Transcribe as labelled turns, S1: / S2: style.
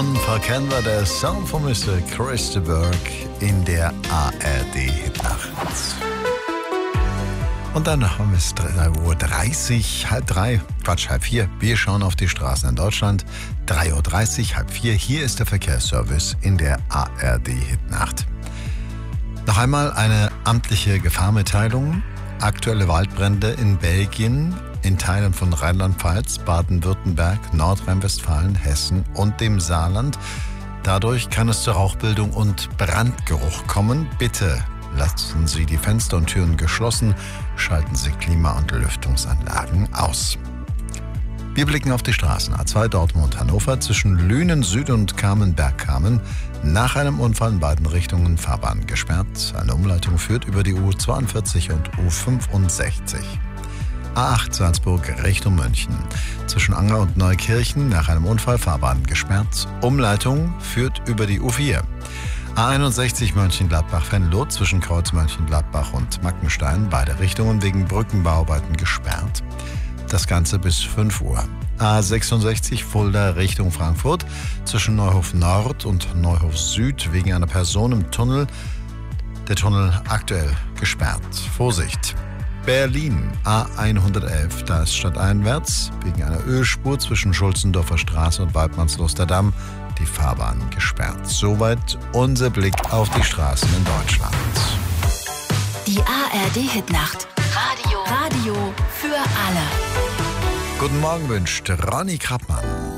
S1: Unverkennbar, der Song von Mr. Chris de Burgh in der ARD-Hitnacht. Und dann haben wir es 3:30 Uhr, halb 4. Wir schauen auf die Straßen in Deutschland. 3:30 Uhr, halb 4. Hier ist der Verkehrsservice in der ARD-Hitnacht. Noch einmal eine amtliche Gefahrmitteilung. Aktuelle Waldbrände in Belgien, in Teilen von Rheinland-Pfalz, Baden-Württemberg, Nordrhein-Westfalen, Hessen und dem Saarland. Dadurch kann es zur Rauchbildung und Brandgeruch kommen. Bitte lassen Sie die Fenster und Türen geschlossen, schalten Sie Klima- und Lüftungsanlagen aus. Wir blicken auf die Straßen. A2 Dortmund-Hannover zwischen Lünen Süd und Kamen-Bergkamen. Nach einem Unfall in beiden Richtungen Fahrbahn gesperrt. Eine Umleitung führt über die U42 und U65. A8 Salzburg Richtung München. Zwischen Anger und Neukirchen nach einem Unfall Fahrbahn gesperrt. Umleitung führt über die U4. A61 Mönchengladbach-Venlo zwischen Kreuz Mönchengladbach und Mackenstein. Beide Richtungen wegen Brückenbauarbeiten gesperrt. Das Ganze bis 5 Uhr. A66 Fulda Richtung Frankfurt zwischen Neuhof Nord und Neuhof Süd wegen einer Person im Tunnel. Der Tunnel aktuell gesperrt. Vorsicht! Berlin A111, da ist stadteinwärts wegen einer Ölspur zwischen Schulzendorfer Straße und Waldmannsluster-Damm die Fahrbahn gesperrt. Soweit unser Blick auf die Straßen in Deutschland.
S2: Die ARD-Hitnacht. Radio für alle.
S1: Guten Morgen wünscht Ronny Krappmann.